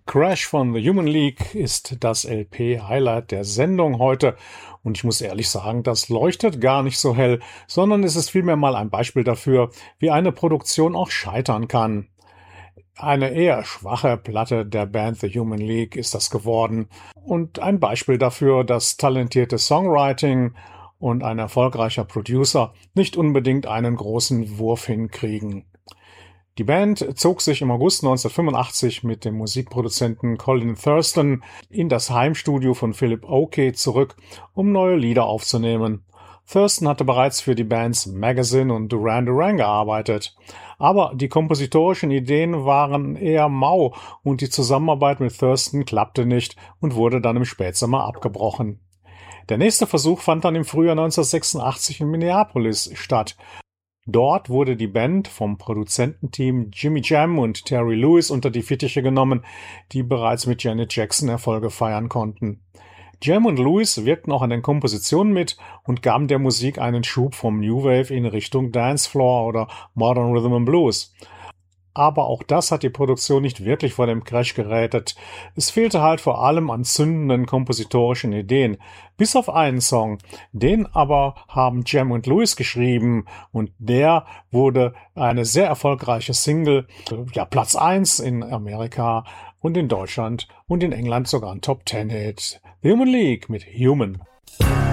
Crash von The Human League ist das LP-Highlight der Sendung heute und ich muss ehrlich sagen, das leuchtet gar nicht so hell, sondern es ist vielmehr mal ein Beispiel dafür, wie eine Produktion auch scheitern kann. Eine eher schwache Platte der Band The Human League ist das geworden und ein Beispiel dafür, dass talentierte Songwriting und ein erfolgreicher Producer nicht unbedingt einen großen Wurf hinkriegen. Die Band zog sich im August 1985 mit dem Musikproduzenten Colin Thurston in das Heimstudio von Philip Oakey zurück, um neue Lieder aufzunehmen. Thurston hatte bereits für die Bands Magazine und Duran Duran gearbeitet. Aber die kompositorischen Ideen waren eher mau und die Zusammenarbeit mit Thurston klappte nicht und wurde dann im Spätsommer abgebrochen. Der nächste Versuch fand dann im Frühjahr 1986 in Minneapolis statt. Dort wurde die Band vom Produzententeam Jimmy Jam und Terry Lewis unter die Fittiche genommen, die bereits mit Janet Jackson Erfolge feiern konnten. Jam und Lewis wirkten auch an den Kompositionen mit und gaben der Musik einen Schub vom New Wave in Richtung Dancefloor oder Modern Rhythm and Blues. Aber auch das hat die Produktion nicht wirklich vor dem Crash gerettet. Es fehlte halt vor allem an zündenden kompositorischen Ideen. Bis auf einen Song. Den aber haben Jam und Lewis geschrieben und der wurde eine sehr erfolgreiche Single. Ja, Platz 1 in Amerika und in Deutschland und in England sogar ein Top 10 Hit. The Human League mit Human.